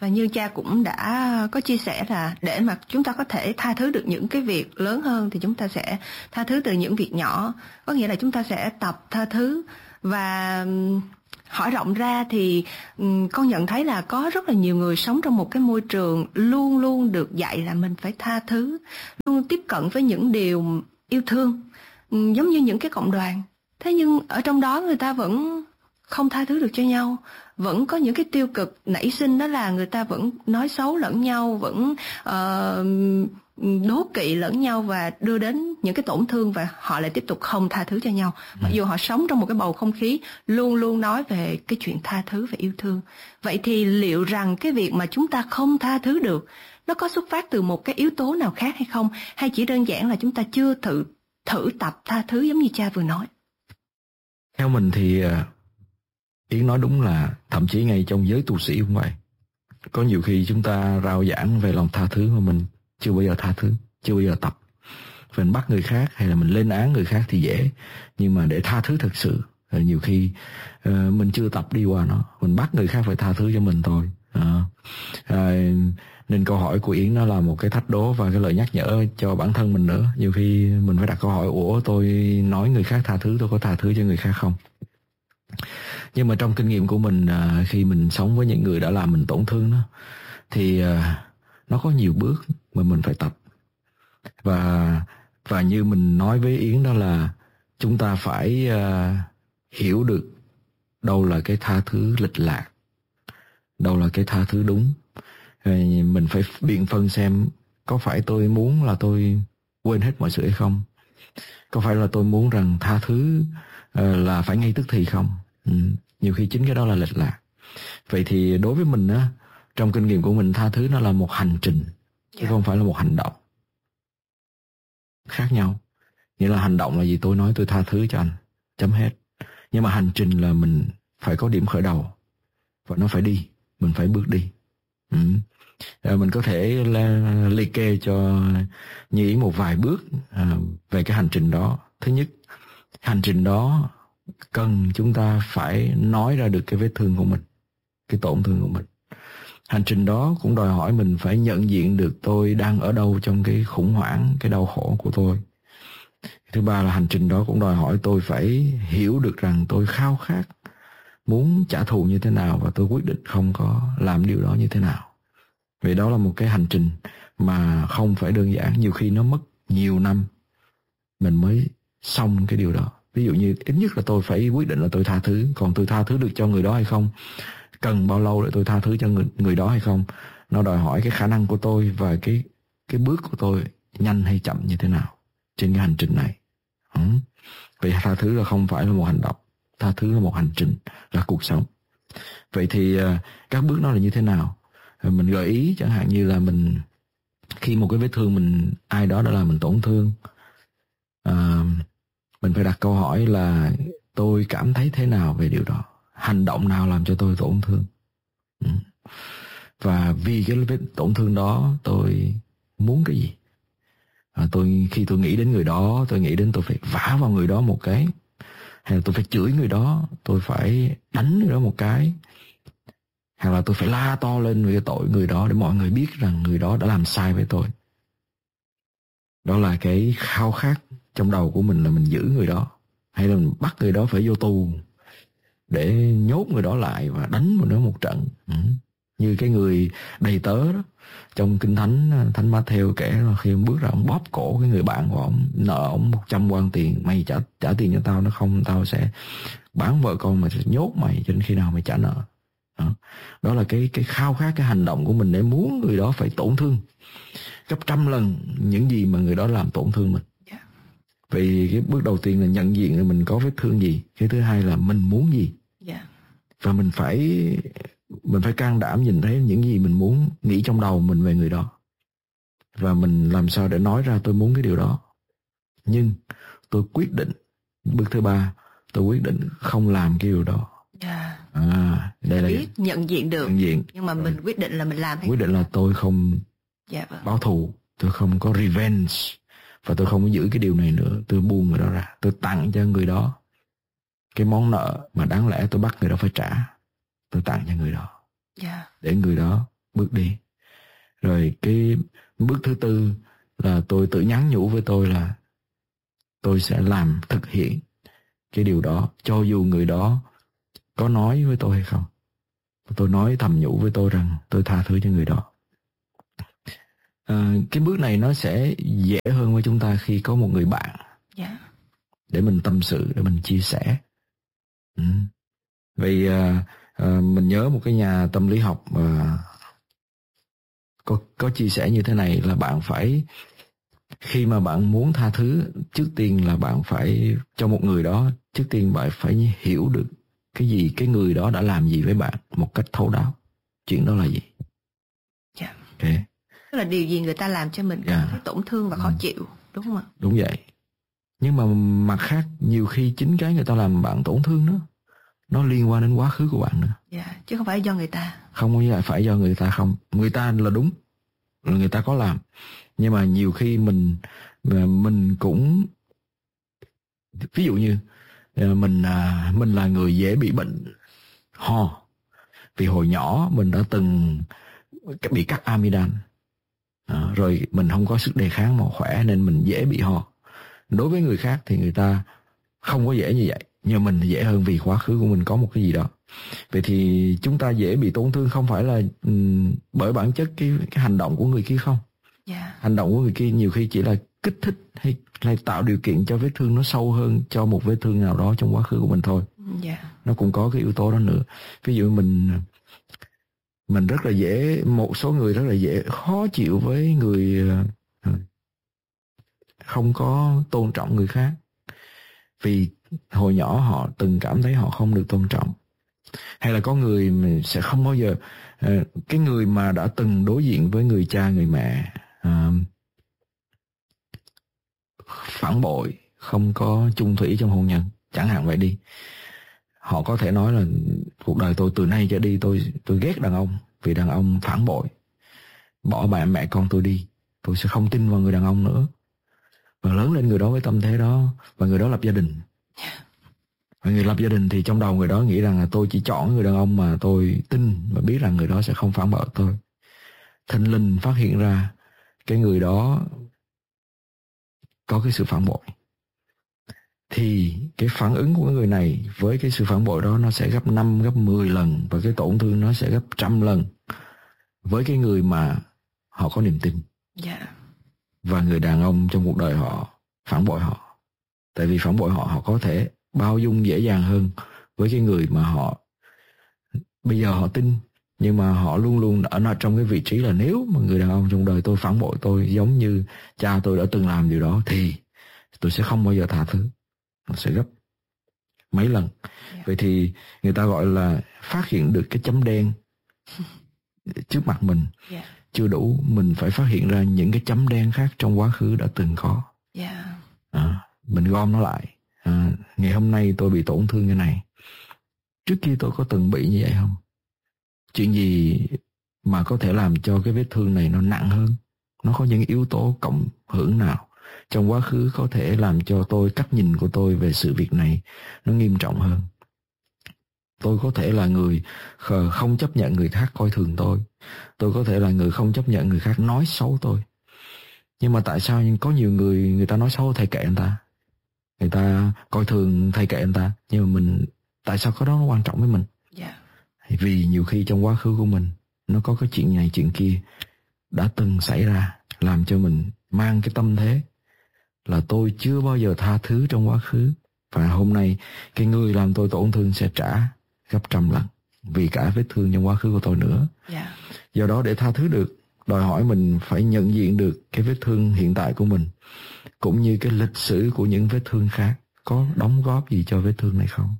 Và như cha cũng đã có chia sẻ là để mà chúng ta có thể tha thứ được những cái việc lớn hơn thì chúng ta sẽ tha thứ từ những việc nhỏ. Có nghĩa là chúng ta sẽ tập tha thứ. Và hỏi rộng ra thì con nhận thấy là có rất là nhiều người sống trong một cái môi trường luôn luôn được dạy là mình phải tha thứ, luôn tiếp cận với những điều yêu thương, giống như những cái cộng đoàn. Thế nhưng ở trong đó người ta vẫn không tha thứ được cho nhau, vẫn có những cái tiêu cực nảy sinh, đó là người ta vẫn nói xấu lẫn nhau, vẫn đố kỵ lẫn nhau và đưa đến những cái tổn thương, và họ lại tiếp tục không tha thứ cho nhau. Mặc dù họ sống trong một cái bầu không khí luôn luôn nói về cái chuyện tha thứ và yêu thương. Vậy thì liệu rằng cái việc mà chúng ta không tha thứ được, nó có xuất phát từ một cái yếu tố nào khác hay không? Hay chỉ đơn giản là chúng ta chưa thử tập tha thứ giống như cha vừa nói? Theo mình thì Yến nói đúng, là thậm chí ngay trong giới tu sĩ cũng vậy. Có nhiều khi chúng ta rao giảng về lòng tha thứ mà mình chưa bao giờ tha thứ, chưa bao giờ tập. Mình bắt người khác hay là mình lên án người khác thì dễ, nhưng mà để tha thứ thực sự nhiều khi mình chưa tập đi qua nó. Mình bắt người khác phải tha thứ cho mình thôi. Nên câu hỏi của Yến nó là một cái thách đố và cái lời nhắc nhở cho bản thân mình nữa. Nhiều khi mình phải đặt câu hỏi: ủa, tôi nói người khác tha thứ, tôi có tha thứ cho người khác không? Nhưng mà trong kinh nghiệm của mình, khi mình sống với những người đã làm mình tổn thương đó, thì nó có nhiều bước mà mình phải tập. Và như mình nói với Yến đó là chúng ta phải hiểu được đâu là cái tha thứ lệch lạc, đâu là cái tha thứ đúng. Mình phải biện phân xem có phải tôi muốn là tôi quên hết mọi sự hay không? Có phải là tôi muốn rằng tha thứ là phải ngay tức thì không? Nhiều khi chính cái đó là lệch lạc. Vậy thì đối với mình á, trong kinh nghiệm của mình, tha thứ nó là một hành trình, chứ không phải là một hành động. Khác nhau. Nghĩa là hành động là gì? Tôi nói tôi tha thứ cho anh, chấm hết. Nhưng mà hành trình là mình phải có điểm khởi đầu, và nó phải đi, mình phải bước đi. Mình có thể liệt kê cho Như Yến một vài bước về cái hành trình đó. Thứ nhất, hành trình đó cần chúng ta phải nói ra được cái vết thương của mình, cái tổn thương của mình. Hành trình đó cũng đòi hỏi mình phải nhận diện được tôi đang ở đâu trong cái khủng hoảng, cái đau khổ của tôi. Thứ ba là hành trình đó cũng đòi hỏi tôi phải hiểu được rằng tôi khao khát, muốn trả thù như thế nào, và tôi quyết định không có làm điều đó như thế nào. Vì đó là một cái hành trình mà không phải đơn giản. Nhiều khi nó mất nhiều năm mình mới xong cái điều đó. Ví dụ như ít nhất là tôi phải quyết định là tôi tha thứ. Còn tôi tha thứ được cho người đó hay không, cần bao lâu để tôi tha thứ cho người đó hay không, nó đòi hỏi cái khả năng của tôi và cái bước của tôi nhanh hay chậm như thế nào trên cái hành trình này. Vậy tha thứ là không phải là một hành động, tha thứ là một hành trình, là cuộc sống. Vậy thì các bước đó là như thế nào? Mình gợi ý chẳng hạn như là mình, khi một cái vết thương mình, ai đó đã làm mình tổn thương, mình phải đặt câu hỏi là tôi cảm thấy thế nào về điều đó, hành động nào làm cho tôi tổn thương, và vì cái vết tổn thương đó tôi muốn cái gì. Khi tôi nghĩ đến người đó, tôi nghĩ đến tôi phải vả vào người đó một cái, hay là tôi phải chửi người đó, tôi phải đánh người đó một cái, hay là tôi phải la to lên về tội người đó để mọi người biết rằng người đó đã làm sai với tôi. Đó là cái khao khát trong đầu của mình, là mình giữ người đó, hay là mình bắt người đó phải vô tù để nhốt người đó lại và đánh người đó một trận. Như cái người đầy tớ đó, trong Kinh Thánh, Thánh Mát-thêu kể là khi ông bước ra, ông bóp cổ cái người bạn của ông, nợ ông 100 quan tiền, mày trả tiền cho tao, nó không tao sẽ bán vợ con, mà sẽ nhốt mày cho đến khi nào mày trả nợ. Đó là cái khao khát, cái hành động của mình để muốn người đó phải tổn thương gấp 100 lần những gì mà người đó làm tổn thương mình. Vì cái bước đầu tiên là nhận diện là mình có vết thương gì. Cái thứ hai là mình muốn gì. Và mình phải can đảm nhìn thấy những gì mình muốn, nghĩ trong đầu mình về người đó, và mình làm sao để nói ra tôi muốn cái điều đó. Nhưng tôi quyết định, bước thứ ba, tôi quyết định không làm cái điều đó. Đây là biết nhận diện được, nhưng mà mình quyết định là mình làm. Quyết định là tôi không báo thù, tôi không có revenge, và tôi không có giữ cái điều này nữa. Tôi buông người đó ra, tôi tặng cho người đó cái món nợ mà đáng lẽ tôi bắt người đó phải trả. Tôi tặng cho người đó, để người đó bước đi. Rồi cái bước thứ tư là tôi tự nhắn nhủ với tôi là tôi sẽ làm thực hiện cái điều đó, cho dù người đó có nói với tôi hay không. Tôi nói thầm nhủ với tôi rằng tôi tha thứ cho người đó. Cái bước này nó sẽ dễ hơn với chúng ta khi có một người bạn để mình tâm sự, để mình chia sẻ. Vì mình nhớ một cái nhà tâm lý học có chia sẻ như thế này, là bạn phải, khi mà bạn muốn tha thứ, trước tiên là bạn phải cho một người đó, trước tiên bạn phải hiểu được cái người đó đã làm gì với bạn một cách thấu đáo. Chuyện đó là gì? Okay. Tức là điều gì người ta làm cho mình cảm thấy tổn thương và khó chịu, đúng không ạ? Đúng vậy. Nhưng mà mặt khác, nhiều khi chính cái người ta làm bạn tổn thương đó, nó liên quan đến quá khứ của bạn nữa. Chứ không phải do người ta. Không phải do người ta không. Người ta là đúng, là người ta có làm. Nhưng mà nhiều khi mình cũng, ví dụ như mình là người dễ bị bệnh ho, vì hồi nhỏ mình đã từng bị cắt amidan, rồi mình không có sức đề kháng mà khỏe nên mình dễ bị ho. Đối với người khác thì người ta không có dễ như vậy, nhưng mình dễ hơn vì quá khứ của mình có một cái gì đó. Vậy thì chúng ta dễ bị tổn thương không phải là bởi bản chất cái hành động của người kia không. Hành động của người kia nhiều khi chỉ là kích thích hay tạo điều kiện cho vết thương nó sâu hơn cho một vết thương nào đó trong quá khứ của mình thôi. Nó cũng có cái yếu tố đó nữa. Ví dụ mình rất là dễ, một số người rất là dễ khó chịu với người không có tôn trọng người khác, vì hồi nhỏ họ từng cảm thấy họ không được tôn trọng. Hay là có người mình sẽ không bao giờ, cái người mà đã từng đối diện với người cha người mẹ phản bội, không có chung thủy trong hôn nhân, chẳng hạn vậy đi, họ có thể nói là cuộc đời tôi từ nay trở đi tôi ghét đàn ông vì đàn ông phản bội, bỏ mẹ con tôi đi, tôi sẽ không tin vào người đàn ông nữa. Và lớn lên người đó với tâm thế đó, và người đó lập gia đình. Và người lập gia đình thì trong đầu người đó nghĩ rằng là tôi chỉ chọn người đàn ông mà tôi tin và biết rằng người đó sẽ không phản bội tôi. Thình lình phát hiện ra cái người đó có cái sự phản bội, thì cái phản ứng của người này với cái sự phản bội đó nó sẽ gấp 5, gấp 10 lần, và cái tổn thương nó sẽ gấp 100 lần với cái người mà họ có niềm tin. Và người đàn ông trong cuộc đời họ phản bội họ. Tại vì phản bội họ có thể bao dung dễ dàng hơn với cái người mà họ bây giờ họ tin, nhưng mà họ luôn luôn ở trong cái vị trí là nếu mà người đàn ông trong đời tôi phản bội tôi giống như cha tôi đã từng làm điều đó thì tôi sẽ không bao giờ tha thứ. Nó sẽ gấp mấy lần. Vậy thì người ta gọi là phát hiện được cái chấm đen trước mặt mình chưa đủ, mình phải phát hiện ra những cái chấm đen khác trong quá khứ đã từng có. Mình gom nó lại. Ngày hôm nay tôi bị tổn thương như này, trước kia tôi có từng bị như vậy không? Chuyện gì mà có thể làm cho cái vết thương này nó nặng hơn? Nó có những yếu tố cộng hưởng nào trong quá khứ có thể làm cho cách nhìn của tôi về sự việc này nó nghiêm trọng hơn? Tôi có thể là người không chấp nhận người khác coi thường tôi. Tôi có thể là người không chấp nhận người khác nói xấu tôi. Nhưng mà tại sao có nhiều người ta nói xấu thầy kệ anh ta, người ta coi thường thầy kệ anh ta, nhưng mà tại sao cái đó nó quan trọng với mình? Vì nhiều khi trong quá khứ của mình nó có cái chuyện này chuyện kia đã từng xảy ra, làm cho mình mang cái tâm thế là tôi chưa bao giờ tha thứ trong quá khứ, và hôm nay cái người làm tôi tổn thương sẽ trả gấp 100 lần vì cả vết thương trong quá khứ của tôi nữa. Do đó để tha thứ được, đòi hỏi mình phải nhận diện được cái vết thương hiện tại của mình, cũng như cái lịch sử của những vết thương khác có đóng góp gì cho vết thương này không.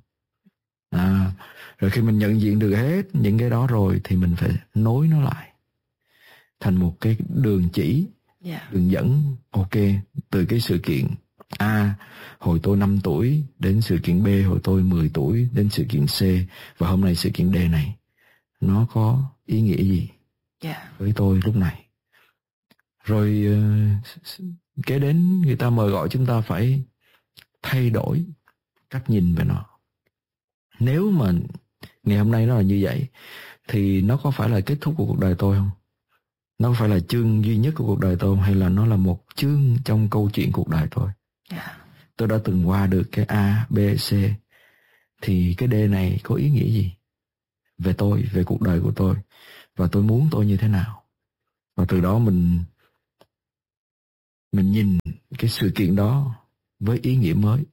Rồi khi mình nhận diện được hết những cái đó rồi thì mình phải nối nó lại thành một cái đường chỉ, đường dẫn. Ok, từ cái sự kiện A hồi tôi 5 tuổi đến sự kiện B hồi tôi 10 tuổi đến sự kiện C, và hôm nay sự kiện D này nó có ý nghĩa gì với tôi lúc này. Rồi kế đến người ta mời gọi chúng ta phải thay đổi cách nhìn về nó. Nếu mà ngày hôm nay nó là như vậy thì nó có phải là kết thúc của cuộc đời tôi không? Nó có phải là chương duy nhất của cuộc đời tôi không? Hay là nó là một chương trong câu chuyện cuộc đời tôi? Tôi đã từng qua được cái A, B, C, thì cái D này có ý nghĩa gì về tôi, về cuộc đời của tôi, và tôi muốn tôi như thế nào? Và từ đó mình nhìn cái sự kiện đó với ý nghĩa mới,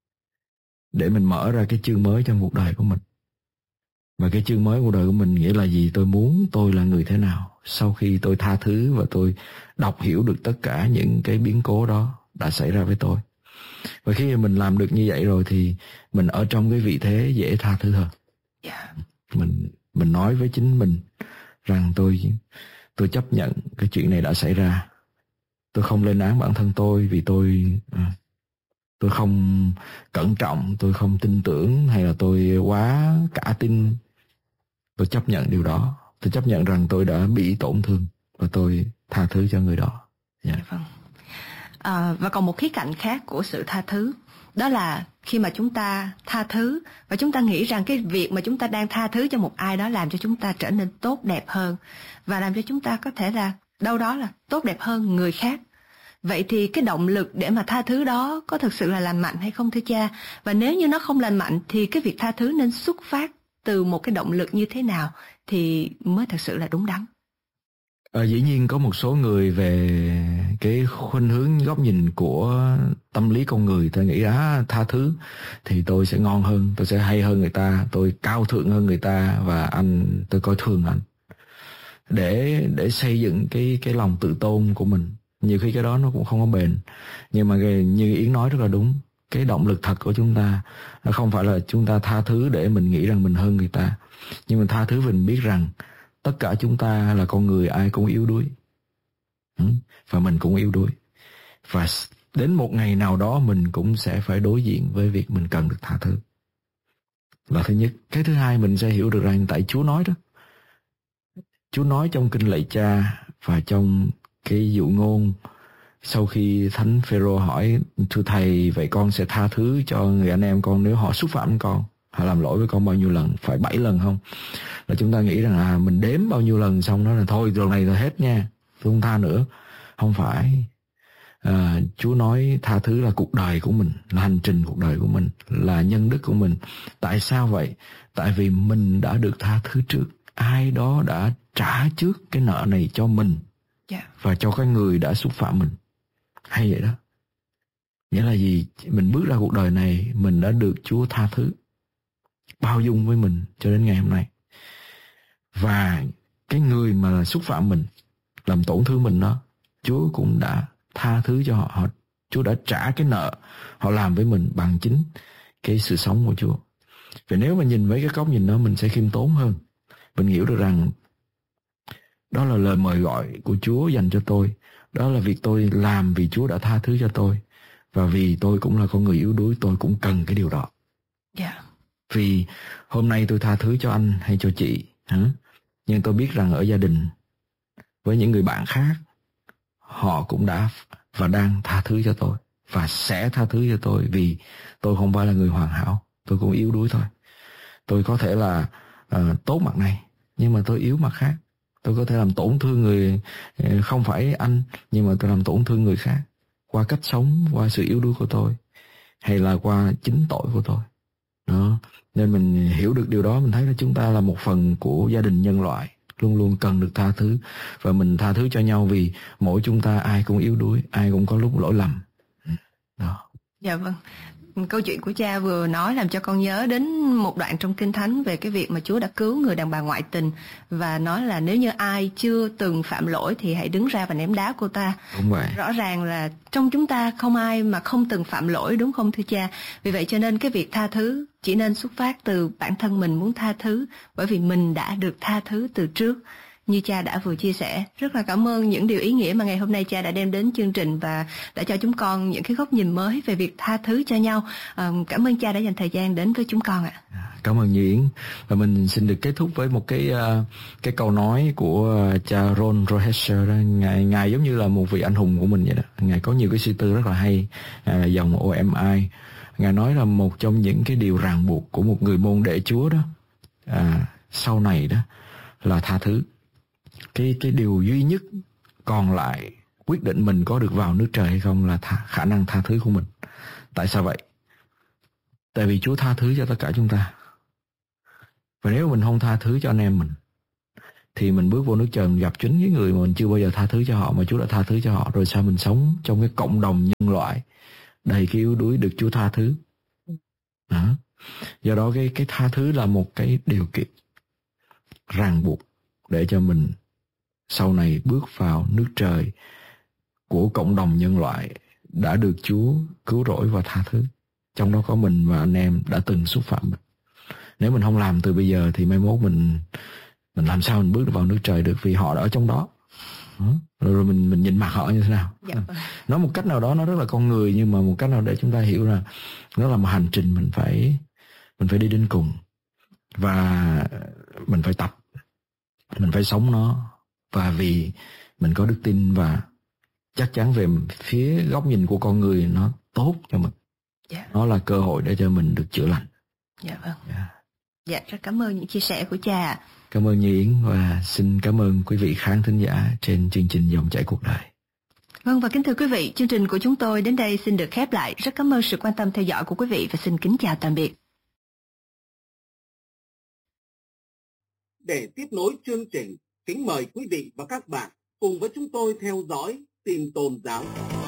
để mình mở ra cái chương mới trong cuộc đời của mình. Và cái chương mới cuộc đời của mình nghĩa là gì? Tôi muốn tôi là người thế nào sau khi tôi tha thứ và tôi đọc hiểu được tất cả những cái biến cố đó đã xảy ra với tôi. Và khi mình làm được như vậy rồi thì mình ở trong cái vị thế dễ tha thứ hơn. Mình nói với chính mình rằng tôi chấp nhận cái chuyện này đã xảy ra. Tôi không lên án bản thân tôi vì tôi không cẩn trọng, tôi không tin tưởng, hay là tôi quá cả tin. Tôi chấp nhận điều đó. Tôi chấp nhận rằng tôi đã bị tổn thương và tôi tha thứ cho người đó. Vâng. Và còn một khía cạnh khác của sự tha thứ, đó là khi mà chúng ta tha thứ và chúng ta nghĩ rằng cái việc mà chúng ta đang tha thứ cho một ai đó làm cho chúng ta trở nên tốt đẹp hơn, và làm cho chúng ta có thể là đâu đó là tốt đẹp hơn người khác. Vậy thì cái động lực để mà tha thứ đó có thực sự là lành mạnh hay không thưa cha? Và nếu như nó không lành mạnh thì cái việc tha thứ nên xuất phát từ một cái động lực như thế nào thì mới thực sự là đúng đắn? Dĩ nhiên có một số người về cái khuynh hướng góc nhìn của tâm lý con người, ta nghĩ tha thứ thì tôi sẽ ngon hơn, tôi sẽ hay hơn người ta, tôi cao thượng hơn người ta, và tôi coi thường anh, để xây dựng cái lòng tự tôn của mình. Nhiều khi cái đó nó cũng không có bền. Nhưng mà như Yến nói rất là đúng, cái động lực thật của chúng ta nó không phải là chúng ta tha thứ để mình nghĩ rằng mình hơn người ta, nhưng mình tha thứ vì mình biết rằng tất cả chúng ta là con người, ai cũng yếu đuối, và mình cũng yếu đuối, và đến một ngày nào đó mình cũng sẽ phải đối diện với việc mình cần được tha thứ, là thứ nhất. Cái thứ hai, mình sẽ hiểu được rằng tại Chúa nói đó, Chúa nói trong Kinh Lạy Cha và trong cái dụ ngôn, sau khi Thánh Phêrô hỏi: thưa thầy, vậy con sẽ tha thứ cho người anh em con nếu họ xúc phạm con, họ làm lỗi với con bao nhiêu lần, phải 7 lần không? Là chúng ta nghĩ rằng mình đếm bao nhiêu lần xong đó là thôi, lần này là hết nha, tôi không tha nữa. Không phải. Chúa nói tha thứ là cuộc đời của mình, là hành trình cuộc đời của mình, là nhân đức của mình. Tại sao vậy? Tại vì mình đã được tha thứ trước. Ai đó đã trả trước cái nợ này cho mình, và cho cái người đã xúc phạm mình. Hay vậy đó. Nghĩa là gì? Mình bước ra cuộc đời này, mình đã được Chúa tha thứ, bao dung với mình cho đến ngày hôm nay. Và cái người mà xúc phạm mình, làm tổn thương mình đó, Chúa cũng đã tha thứ cho họ. Chúa đã trả cái nợ họ làm với mình bằng chính cái sự sống của Chúa. Vậy nếu mà nhìn với cái góc nhìn đó, mình sẽ khiêm tốn hơn. Mình hiểu được rằng đó là lời mời gọi của Chúa dành cho tôi. Đó là việc tôi làm vì Chúa đã tha thứ cho tôi. Và vì tôi cũng là con người yếu đuối, tôi cũng cần cái điều đó. Vì hôm nay tôi tha thứ cho anh hay cho chị, nhưng tôi biết rằng ở gia đình, với những người bạn khác, họ cũng đã và đang tha thứ cho tôi, và sẽ tha thứ cho tôi, vì tôi không phải là người hoàn hảo, tôi cũng yếu đuối thôi. Tôi có thể là tốt mặt này, nhưng mà tôi yếu mặt khác. Tôi có thể làm tổn thương người, không phải anh, nhưng mà tôi làm tổn thương người khác qua cách sống, qua sự yếu đuối của tôi, hay là qua chính tội của tôi. Đó. Nên mình hiểu được điều đó, mình thấy là chúng ta là một phần của gia đình nhân loại, luôn luôn cần được tha thứ, và mình tha thứ cho nhau vì mỗi chúng ta ai cũng yếu đuối, ai cũng có lúc lỗi lầm. Đó. Dạ vâng. Câu chuyện của cha vừa nói làm cho con nhớ đến một đoạn trong Kinh Thánh về cái việc mà Chúa đã cứu người đàn bà ngoại tình, và nói là nếu như ai chưa từng phạm lỗi thì hãy đứng ra và ném đá cô ta. Đúng vậy. Rõ ràng là trong chúng ta không ai mà không từng phạm lỗi, đúng không thưa cha? Vì vậy cho nên cái việc tha thứ chỉ nên xuất phát từ bản thân mình muốn tha thứ, bởi vì mình đã được tha thứ từ trước. Như cha đã vừa chia sẻ, rất là cảm ơn những điều ý nghĩa mà ngày hôm nay cha đã đem đến chương trình và đã cho chúng con những cái góc nhìn mới về việc tha thứ cho nhau. Cảm ơn cha đã dành thời gian đến với chúng con ạ. Cảm ơn Như Yến. Và mình xin được kết thúc với một cái câu nói của cha Ron Rohesher. Ngài giống như là một vị anh hùng của mình vậy đó. Ngài có nhiều cái suy tư rất là hay, dòng OMI. Ngài nói là một trong những cái điều ràng buộc của một người môn đệ Chúa đó, sau này đó, là tha thứ. Cái điều duy nhất còn lại quyết định mình có được vào nước trời hay không là khả năng tha thứ của mình. Tại sao vậy? Tại vì Chúa tha thứ cho tất cả chúng ta. Và nếu mình không tha thứ cho anh em mình thì mình bước vô nước trời, mình gặp chính cái người mà mình chưa bao giờ tha thứ cho họ, mà Chúa đã tha thứ cho họ. Rồi sao mình sống trong cái cộng đồng nhân loại đầy cái yếu đuối được Chúa tha thứ? Đó. Do đó cái tha thứ là một cái điều kiện ràng buộc để cho mình sau này bước vào nước trời của cộng đồng nhân loại đã được Chúa cứu rỗi và tha thứ. Trong đó có mình và anh em đã từng xúc phạm mình. Nếu mình không làm từ bây giờ thì mai mốt mình làm sao mình bước vào nước trời được, vì họ đã ở trong đó. Rồi mình nhìn mặt họ như thế nào. Nói một cách nào đó nó rất là con người, nhưng mà một cách nào để chúng ta hiểu là nó là một hành trình mình phải đi đến cùng, và mình phải tập, mình phải sống nó. Và vì mình có đức tin và chắc chắn về phía góc nhìn của con người nó tốt cho mình. Nó là cơ hội để cho mình được chữa lành. Dạ vâng. Dạ, rất cảm ơn những chia sẻ của cha. Cảm ơn Như Yến và xin cảm ơn quý vị khán thính giả trên chương trình Dòng chảy cuộc đời. Vâng, và kính thưa quý vị, chương trình của chúng tôi đến đây xin được khép lại. Rất cảm ơn sự quan tâm theo dõi của quý vị và xin kính chào tạm biệt. Để tiếp nối chương trình, kính mời quý vị và các bạn cùng với chúng tôi theo dõi tin tôn giáo.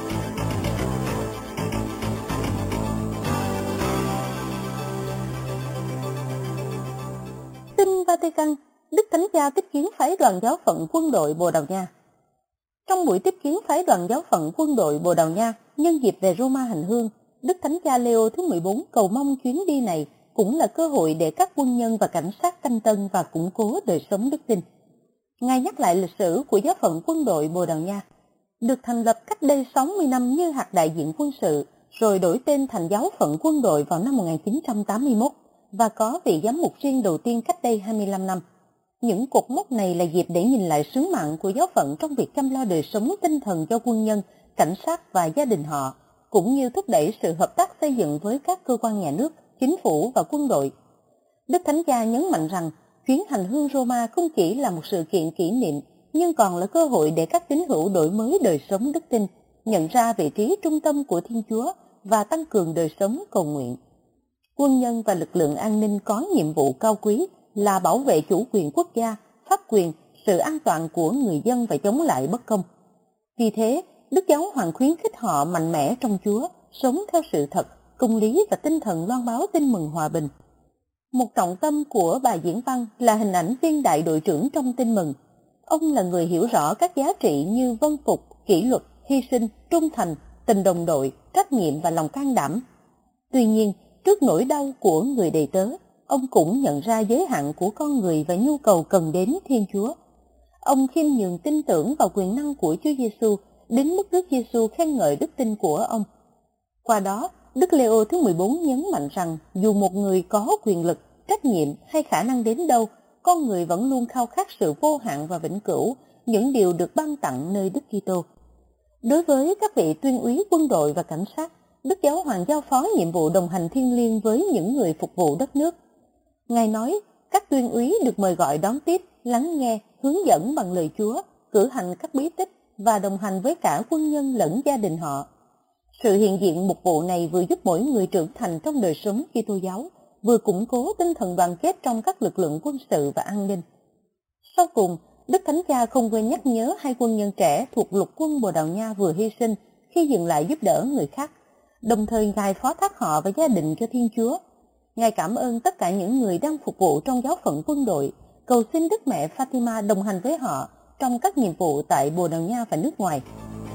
Tin Vatican, Đức Thánh Cha tiếp kiến phái đoàn giáo phận quân đội Bồ Đào Nha. Trong buổi tiếp kiến phái đoàn giáo phận quân đội Bồ Đào Nha nhân dịp về Roma hành hương, Đức Thánh Cha Leo thứ 14 cầu mong chuyến đi này cũng là cơ hội để các quân nhân và cảnh sát canh tân và củng cố đời sống đức tin. Ngài nhắc lại lịch sử của giáo phận quân đội Bồ Đào Nha, được thành lập cách đây 60 năm như hạt đại diện quân sự, rồi đổi tên thành giáo phận quân đội vào năm 1981 và có vị giám mục riêng đầu tiên cách đây 25 năm. Những cột mốc này là dịp để nhìn lại sứ mạng của giáo phận trong việc chăm lo đời sống tinh thần cho quân nhân, cảnh sát và gia đình họ, cũng như thúc đẩy sự hợp tác xây dựng với các cơ quan nhà nước, chính phủ và quân đội. Đức Thánh Cha nhấn mạnh rằng chuyến hành hương Roma không chỉ là một sự kiện kỷ niệm, nhưng còn là cơ hội để các tín hữu đổi mới đời sống đức tin, nhận ra vị trí trung tâm của Thiên Chúa và tăng cường đời sống cầu nguyện. Quân nhân và lực lượng an ninh có nhiệm vụ cao quý là bảo vệ chủ quyền quốc gia, pháp quyền, sự an toàn của người dân và chống lại bất công. Vì thế, Đức Giáo Hoàng khuyến khích họ mạnh mẽ trong Chúa, sống theo sự thật, công lý và tinh thần loan báo tin mừng hòa bình. Một trọng tâm của bài diễn văn là hình ảnh viên đại đội trưởng trong tin mừng. Ông là người hiểu rõ các giá trị như vâng phục, kỷ luật, hy sinh, trung thành, tình đồng đội, trách nhiệm và lòng can đảm. Tuy nhiên, trước nỗi đau của người đầy tớ, ông cũng nhận ra giới hạn của con người và nhu cầu cần đến Thiên Chúa. Ông khiêm nhường tin tưởng vào quyền năng của Chúa Giêsu đến mức Đức Giêsu khen ngợi đức tin của ông. Qua đó, Đức Leo thứ 14 nhấn mạnh rằng dù một người có quyền lực, trách nhiệm hay khả năng đến đâu, con người vẫn luôn khao khát sự vô hạn và vĩnh cửu, những điều được ban tặng nơi Đức Kitô. Đối với các vị tuyên úy quân đội và cảnh sát, Đức Giáo Hoàng giao phó nhiệm vụ đồng hành thiêng liêng với những người phục vụ đất nước. Ngài nói, các tuyên úy được mời gọi đón tiếp, lắng nghe, hướng dẫn bằng lời Chúa, cử hành các bí tích và đồng hành với cả quân nhân lẫn gia đình họ. Sự hiện diện mục vụ này vừa giúp mỗi người trưởng thành trong đời sống Kitô giáo, vừa củng cố tinh thần đoàn kết trong các lực lượng quân sự và an ninh. Sau cùng, Đức Thánh Cha không quên nhắc nhớ hai quân nhân trẻ thuộc lục quân Bồ Đào Nha vừa hy sinh khi dừng lại giúp đỡ người khác. Đồng thời Ngài phó thác họ và gia đình cho Thiên Chúa. Ngài cảm ơn tất cả những người đang phục vụ trong giáo phận quân đội, cầu xin Đức Mẹ Fatima đồng hành với họ trong các nhiệm vụ tại Bồ Đào Nha và nước ngoài.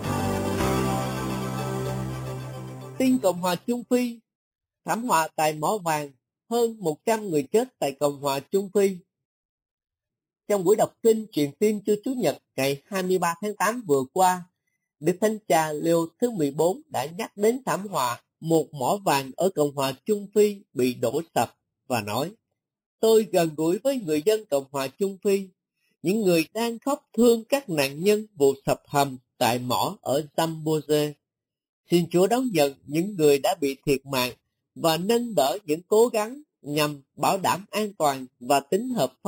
Tin Cộng hòa Trung Phi, thảm họa tại mỏ vàng, hơn 100 người chết tại Cộng hòa Trung Phi. Trong buổi đọc kinh truyền tin trưa Chủ nhật ngày 23 tháng 8 vừa qua, Đức Thánh Cha Leo thứ 14 đã nhắc đến thảm họa một mỏ vàng ở Cộng hòa Trung Phi bị đổ sập và nói: Tôi gần gũi với người dân Cộng hòa Trung Phi, những người đang khóc thương các nạn nhân vụ sập hầm tại mỏ ở Zambeze. Xin Chúa đón nhận những người đã bị thiệt mạng và nâng đỡ những cố gắng nhằm bảo đảm an toàn và tính hợp pháp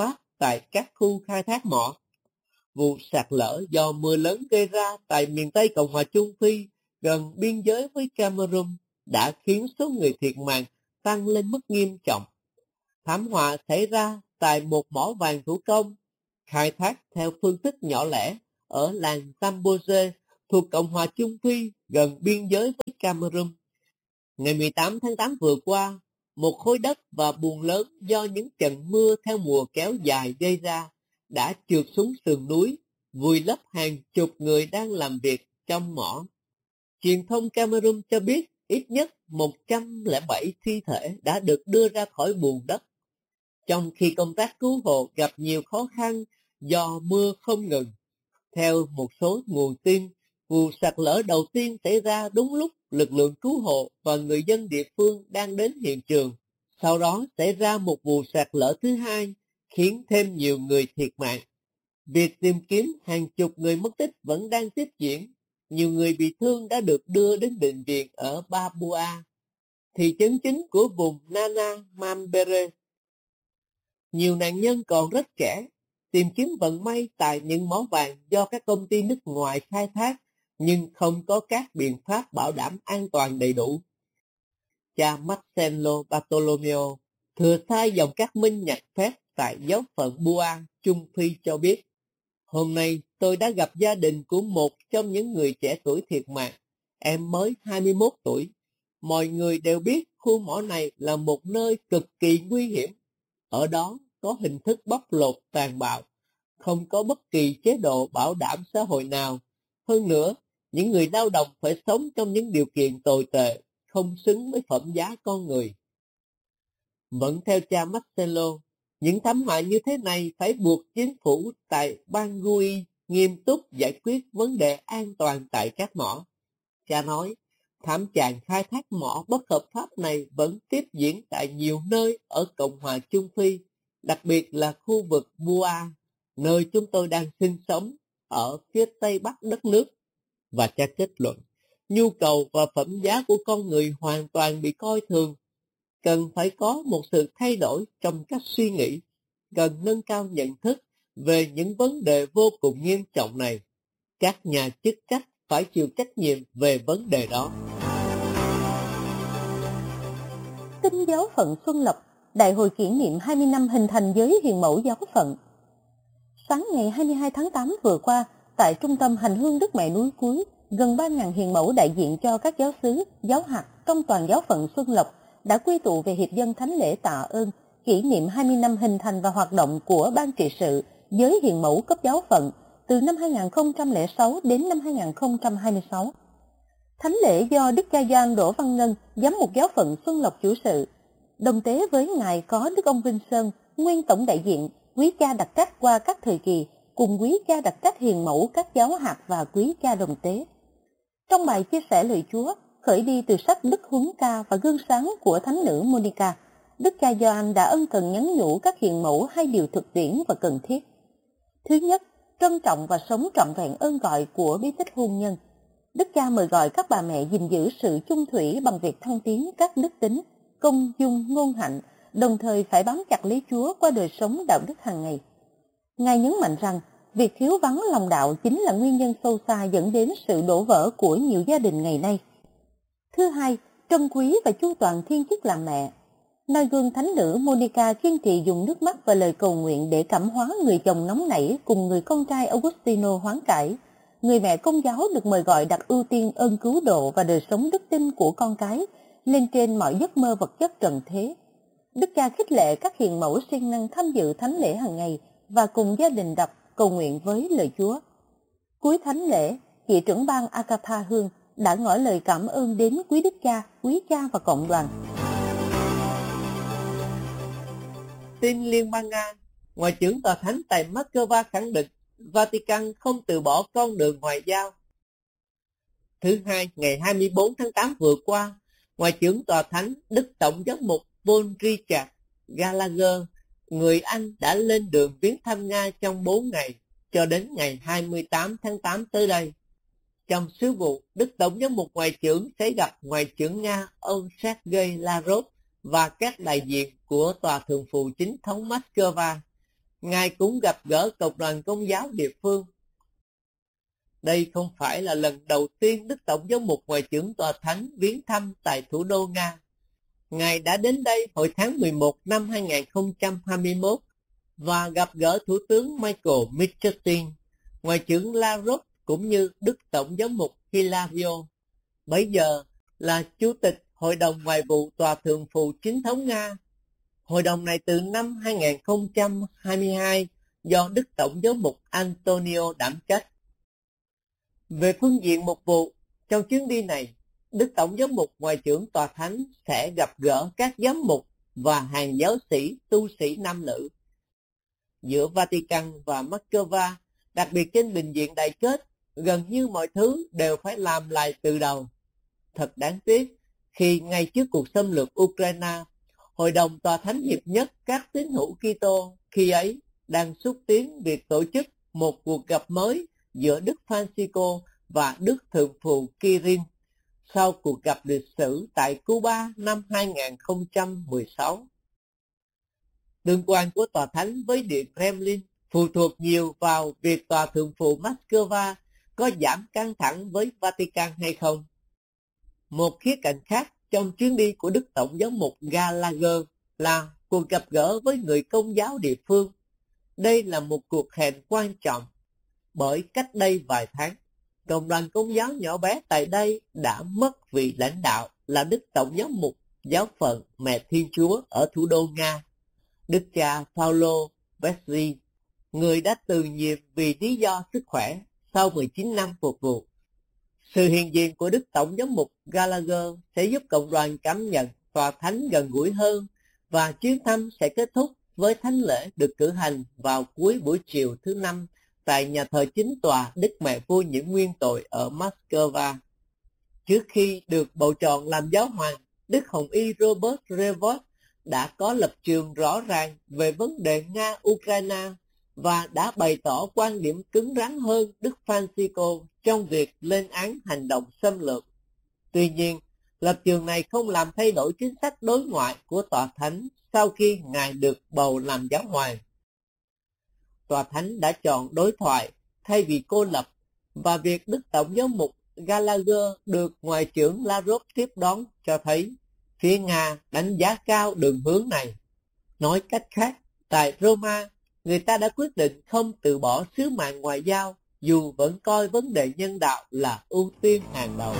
tại các khu khai thác mỏ. Vụ sạt lở do mưa lớn gây ra tại miền Tây Cộng hòa Trung Phi gần biên giới với Cameroon đã khiến số người thiệt mạng tăng lên mức nghiêm trọng. Thảm họa xảy ra tại một mỏ vàng thủ công khai thác theo phương thức nhỏ lẻ ở làng Tambose thuộc Cộng hòa Trung Phi gần biên giới với Cameroon. Ngày 18 tháng 8 vừa qua, một khối đất và bùn lớn do những trận mưa theo mùa kéo dài gây ra đã trượt xuống sườn núi, vùi lấp hàng chục người đang làm việc trong mỏ. Truyền thông Cameroon cho biết ít nhất 107 thi thể đã được đưa ra khỏi bùn đất, trong khi công tác cứu hộ gặp nhiều khó khăn do mưa không ngừng. Theo một số nguồn tin, vụ sạt lở đầu tiên xảy ra đúng lúc lực lượng cứu hộ và người dân địa phương đang đến hiện trường. Sau đó xảy ra một vụ sạt lở thứ hai, khiến thêm nhiều người thiệt mạng. Việc tìm kiếm hàng chục người mất tích vẫn đang tiếp diễn. Nhiều người bị thương đã được đưa đến bệnh viện ở Babua, thị trấn chính của vùng Nana Mambere. Nhiều nạn nhân còn rất trẻ, tìm kiếm vận may tại những mỏ vàng do các công ty nước ngoài khai thác, nhưng không có các biện pháp bảo đảm an toàn đầy đủ. Cha Marcelo Bartolomeo, thừa sai dòng các minh nhật phép tại giáo phận Bua, Trung Phi cho biết, hôm nay tôi đã gặp gia đình của một trong những người trẻ tuổi thiệt mạng. Em mới 21 tuổi. Mọi người đều biết khu mỏ này là một nơi cực kỳ nguy hiểm. Ở đó có hình thức bóc lột tàn bạo, không có bất kỳ chế độ bảo đảm xã hội nào. Hơn nữa, những người lao động phải sống trong những điều kiện tồi tệ, không xứng với phẩm giá con người. Vẫn theo cha Marcelo, những thảm họa như thế này phải buộc chính phủ tại Bangui nghiêm túc giải quyết vấn đề an toàn tại các mỏ. Cha nói, thảm trạng khai thác mỏ bất hợp pháp này vẫn tiếp diễn tại nhiều nơi ở Cộng hòa Trung Phi, đặc biệt là khu vực Bua, nơi chúng tôi đang sinh sống, ở phía tây bắc đất nước. Và cha kết luận, nhu cầu và phẩm giá của con người hoàn toàn bị coi thường. Cần phải có một sự thay đổi trong cách suy nghĩ, cần nâng cao nhận thức về những vấn đề vô cùng nghiêm trọng này. Các nhà chức trách phải chịu trách nhiệm về vấn đề đó. Tin giáo phận Xuân Lộc, đại hội kỷ niệm 20 năm hình thành giới hiền mẫu giáo phận. Sáng ngày 22 tháng 8 vừa qua, tại Trung tâm Hành hương Đức Mẹ núi Cuối, gần 3.000 hiền mẫu đại diện cho các giáo xứ, giáo hạt trong toàn giáo phận Xuân Lộc đã quy tụ về hiệp dân thánh lễ tạ ơn, kỷ niệm 20 năm hình thành và hoạt động của Ban trị sự giới hiền mẫu cấp giáo phận từ năm 2006 đến năm 2026. Thánh lễ do Đức cha Gioan Đỗ Văn Ngân, giám mục giáo phận Xuân Lộc chủ sự. Đồng tế với Ngài có Đức ông Vinh Sơn, nguyên tổng đại diện, quý cha đặc trách qua các thời kỳ, cùng quý cha đặc trách hiền mẫu các giáo hạt và quý cha đồng tế. Trong bài chia sẻ lời Chúa, khởi đi từ sách Đức Huấn Ca và Gương sáng của Thánh nữ Monica, Đức cha Gioan đã ân cần nhắn nhủ các hiền mẫu hai điều thực tiễn và cần thiết. Thứ nhất, trân trọng và sống trọn vẹn ơn gọi của bí tích hôn nhân. Đức cha mời gọi các bà mẹ gìn giữ sự chung thủy bằng việc thăng tiến các đức tính, công dung, ngôn hạnh, đồng thời phải bám chặt lấy Chúa qua đời sống đạo đức hàng ngày. Ngài nhấn mạnh rằng, việc thiếu vắng lòng đạo chính là nguyên nhân sâu xa dẫn đến sự đổ vỡ của nhiều gia đình ngày nay. Thứ hai, trân quý và chu toàn thiên chức làm mẹ. Noi gương thánh nữ Monica kiên trì dùng nước mắt và lời cầu nguyện để cảm hóa người chồng nóng nảy cùng người con trai Augustino hoán cải. Người mẹ Công giáo được mời gọi đặt ưu tiên ơn cứu độ và đời sống đức tin của con cái lên trên mọi giấc mơ vật chất trần thế. Đức cha khích lệ các hiền mẫu siêng năng tham dự thánh lễ hàng ngày và cùng gia đình đọc cầu nguyện với lời Chúa. Cuối thánh lễ, chị trưởng ban Agatha Hương đã ngỏ lời cảm ơn đến quý đức cha, quý cha và cộng đoàn. Tin Liên bang Nga, Ngoại trưởng Tòa Thánh tại Moscow khẳng định Vatican không từ bỏ con đường ngoại giao. Thứ Hai, ngày 24 tháng 8 vừa qua, Ngoại trưởng Tòa Thánh Đức Tổng giám mục Paul Richard Gallagher, người Anh đã lên đường viếng thăm Nga trong 4 ngày, cho đến ngày 28 tháng 8 tới đây. Trong sứ vụ, Đức Tổng giám mục Ngoại trưởng sẽ gặp Ngoại trưởng Nga ông Sergei Lavrov và các đại diện của Tòa Thượng phụ Chính thống Moscow. Ngài cũng gặp gỡ cộng đoàn Công giáo địa phương. Đây không phải là lần đầu tiên Đức Tổng giám mục Ngoại trưởng Tòa Thánh viếng thăm tại thủ đô Nga. Ngài đã đến đây hồi tháng 11 năm 2021 và gặp gỡ Thủ tướng Michael Mishustin, Ngoại trưởng Lavrov cũng như Đức Tổng giám mục Hilario, bấy giờ là Chủ tịch Hội đồng Ngoại vụ Tòa Thượng phụ Chính thống Nga. Hội đồng này từ năm 2022 do Đức Tổng giám mục Antonio đảm trách. Về phương diện mục vụ, trong chuyến đi này, Đức Tổng giám mục Ngoại trưởng Tòa Thánh sẽ gặp gỡ các giám mục và hàng giáo sĩ, tu sĩ nam nữ. Giữa Vatican và Moscow, đặc biệt trên bình diện đại kết, gần như mọi thứ đều phải làm lại từ đầu. Thật đáng tiếc khi ngay trước cuộc xâm lược Ukraine, Hội đồng Tòa Thánh hiệp nhất các tín hữu Kitô khi ấy đang xúc tiến việc tổ chức một cuộc gặp mới giữa Đức Francisco và Đức Thượng phụ Kirill sau cuộc gặp lịch sử tại Cuba năm 2016. Tương quan của Tòa Thánh với Điện Kremlin phụ thuộc nhiều vào việc Tòa Thượng phụ Moscow có giảm căng thẳng với Vatican hay không. Một khía cạnh khác trong chuyến đi của Đức Tổng giám mục Gallagher là cuộc gặp gỡ với người Công giáo địa phương. Đây là một cuộc hẹn quan trọng, bởi cách đây vài tháng, cộng đoàn Công giáo nhỏ bé tại đây đã mất vị lãnh đạo là Đức Tổng giám mục giáo phận Mẹ Thiên Chúa ở thủ đô Nga, Đức cha Paulo Vesely, người đã từ nhiệm vì lý do sức khỏe sau 19 năm phục vụ. Sự hiện diện của Đức Tổng giám mục Gallagher sẽ giúp cộng đoàn cảm nhận Tòa Thánh gần gũi hơn, và chuyến thăm sẽ kết thúc với thánh lễ được cử hành vào cuối buổi chiều thứ Năm tại nhà thờ chính tòa Đức Mẹ Vô Nhiễm Nguyên Tội ở Moscow. Trước khi được bầu chọn làm giáo hoàng, Đức Hồng Y Robert Revot đã có lập trường rõ ràng về vấn đề Nga-Ukraine và đã bày tỏ quan điểm cứng rắn hơn Đức Francisco trong việc lên án hành động xâm lược. Tuy nhiên, lập trường này không làm thay đổi chính sách đối ngoại của Tòa Thánh sau khi Ngài được bầu làm giáo hoàng. Tòa Thánh đã chọn đối thoại thay vì cô lập, và việc Đức Tổng giám mục Gallagher được Ngoại trưởng Lavrov tiếp đón cho thấy phía Nga đánh giá cao đường hướng này. Nói cách khác, tại Roma, người ta đã quyết định không từ bỏ sứ mạng ngoại giao, dù vẫn coi vấn đề nhân đạo là ưu tiên hàng đầu.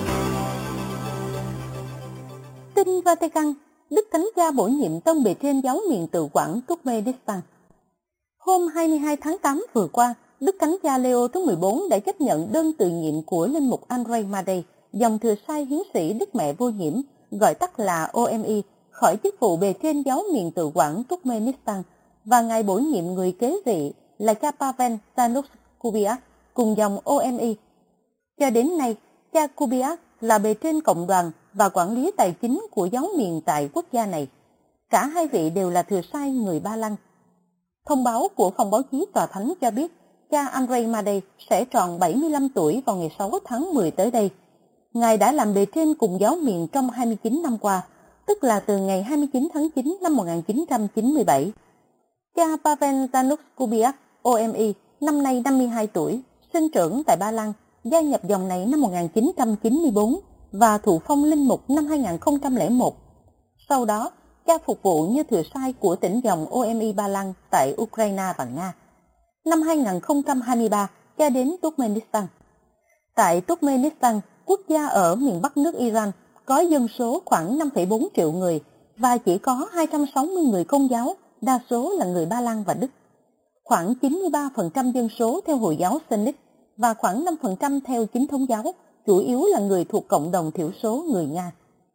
Tin Vatican, Đức Thánh Cha bổ nhiệm tông bề trên giáo miền tự quản Turkmenistan. Hôm 22 tháng 8 vừa qua, Đức Thánh Cha Leo thứ 14 đã chấp nhận đơn từ nhiệm của linh mục Andrei Madej, dòng thừa sai hiến sĩ Đức Mẹ Vô Nhiễm, gọi tắt là OMI, khỏi chức vụ bề trên giáo miền tự quản Turkmenistan, và Ngài bổ nhiệm người kế vị là cha Pavel Kubiak cùng dòng OMI. Cho đến nay, cha Kubiak là bề trên cộng đoàn và quản lý tài chính của giáo miền tại quốc gia này. Cả hai vị đều là thừa sai người Ba Lan. Thông báo của phòng báo chí Tòa Thánh cho biết cha Andrei Madej sẽ tròn 75 tuổi vào ngày 6 tháng 10 tới đây. Ngài đã làm bề trên cùng giáo miền trong 29 năm qua, tức là từ ngày 29 tháng 9 năm 1997. Cha Pavel Kubiak, OMI, năm nay 52 tuổi, sinh trưởng tại Ba Lan, gia nhập dòng này năm 1994 và thụ phong linh mục năm 2001. Sau đó, cha phục vụ như thừa sai của tỉnh dòng OMI Ba Lan tại Ukraine và Nga. Năm 2023, cha đến Turkmenistan. Tại Turkmenistan, quốc gia ở miền bắc nước Iran, có dân số khoảng 5,4 triệu người và chỉ có 260 người Công giáo, đa số là người Ba Lan và Đức. Khoảng 93% dân số theo Hồi giáo Sunni và khoảng 5% theo Chính thống giáo, chủ yếu là người thuộc cộng đồng thiểu số người Nga.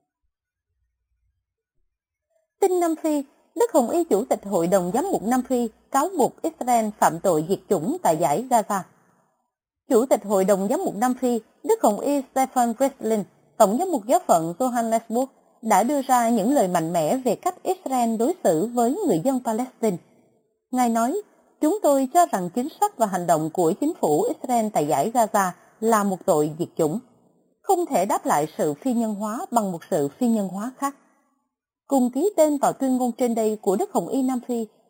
Tin Nam Phi, Đức Hồng Y Chủ tịch Hội đồng Giám mục Nam Phi cáo buộc Israel phạm tội diệt chủng tại dải Gaza. Chủ tịch Hội đồng Giám mục Nam Phi, Đức Hồng Y Stefan Breslin, Tổng giám mục giáo phận Johannesburg, đã đưa ra những lời mạnh mẽ về cách Israel đối xử với người dân Palestine. Ngài nói, chúng tôi cho rằng chính sách và hành động của chính phủ Israel tại dải Gaza là một tội diệt chủng, không thể đáp lại sự phi nhân hóa bằng một sự phi nhân hóa khác. Cùng ký tên vào tuyên ngôn trên đây của Đức Hồng Y Nam Phi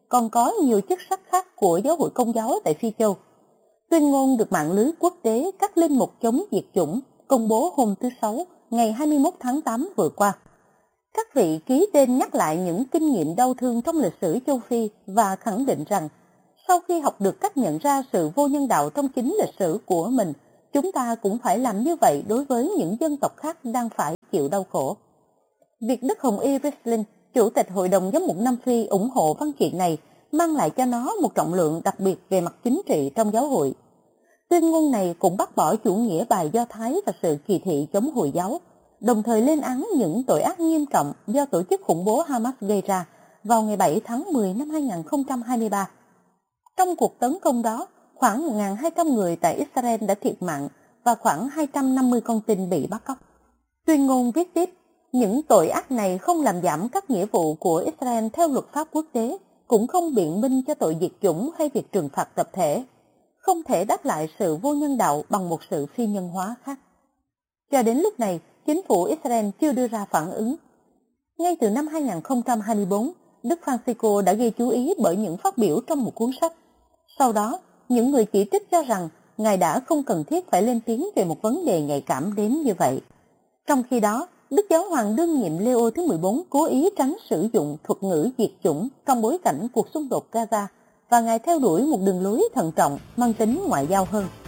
còn có nhiều chức sắc khác của giáo hội Công giáo tại Phi Châu. Tuyên ngôn được mạng lưới quốc tế các linh mục chống diệt chủng công bố hôm thứ Sáu, ngày 21 tháng 8 vừa qua. Các vị ký tên nhắc lại những kinh nghiệm đau thương trong lịch sử châu Phi và khẳng định rằng sau khi học được cách nhận ra sự vô nhân đạo trong chính lịch sử của mình, chúng ta cũng phải làm như vậy đối với những dân tộc khác đang phải chịu đau khổ. Việc Đức Hồng Y Riesling, Chủ tịch Hội đồng Giám mục Nam Phi ủng hộ văn kiện này mang lại cho nó một trọng lượng đặc biệt về mặt chính trị trong giáo hội. Tuyên ngôn này cũng bác bỏ chủ nghĩa bài Do Thái và sự kỳ thị chống Hồi giáo, đồng thời lên án những tội ác nghiêm trọng do tổ chức khủng bố Hamas gây ra vào ngày 7 tháng 10 năm 2023. Trong cuộc tấn công đó, khoảng 1.200 người tại Israel đã thiệt mạng và khoảng 250 con tin bị bắt cóc. Tuyên ngôn viết tiếp, những tội ác này không làm giảm các nghĩa vụ của Israel theo luật pháp quốc tế, cũng không biện minh cho tội diệt chủng hay việc trừng phạt tập thể, không thể đáp lại sự vô nhân đạo bằng một sự phi nhân hóa khác. Cho đến lúc này, chính phủ Israel chưa đưa ra phản ứng. Ngay từ năm 2024, Đức Francisco đã gây chú ý bởi những phát biểu trong một cuốn sách. Sau đó, những người chỉ trích cho rằng Ngài đã không cần thiết phải lên tiếng về một vấn đề nhạy cảm đến như vậy. Trong khi đó, Đức Giáo hoàng đương nhiệm Leo thứ 14 cố ý tránh sử dụng thuật ngữ diệt chủng trong bối cảnh cuộc xung đột Gaza và Ngài theo đuổi một đường lối thận trọng mang tính ngoại giao hơn.